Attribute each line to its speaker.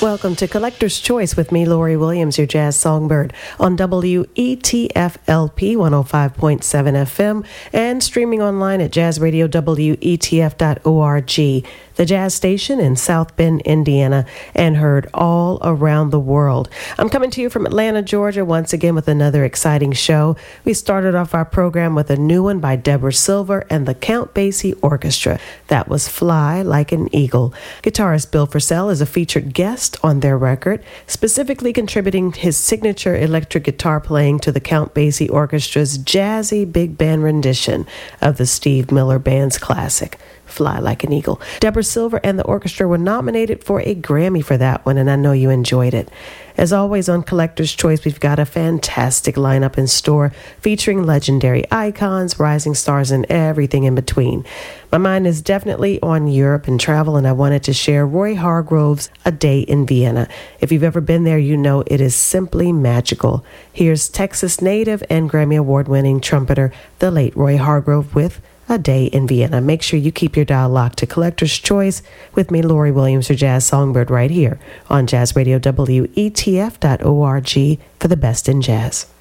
Speaker 1: Welcome to Collector's Choice with me, Lori Williams, your jazz songbird, on WETF-LP 105.7 FM and streaming online at jazzradiowetf.org, the jazz station in South Bend, Indiana, and heard all around the world. I'm coming to you from Atlanta, Georgia, once again with another exciting show. We started off our program with a new one by Deborah Silver and the Count Basie Orchestra. That was Fly Like an Eagle. Guitarist Bill Frisell is a featured guest on their record, specifically contributing his signature electric guitar playing to the Count Basie Orchestra's jazzy big band rendition of the Steve Miller Band's classic, Fly Like an Eagle. Deborah Silver and the orchestra were nominated for a Grammy for that one, and I know you enjoyed it. As always on Collector's Choice, we've got a fantastic lineup in store featuring legendary icons, rising stars, and everything in between. My mind is definitely on Europe and travel, and I wanted to share Roy Hargrove's A Day in Vienna. If you've ever been there, you know it is simply magical. Here's Texas native and Grammy Award-winning trumpeter, the late Roy Hargrove, with A Day in Vienna. Make sure you keep your dial locked to Collector's Choice with me, Lori Williams, your jazz songbird, right here on Jazz Radio WETF.org for the best in jazz.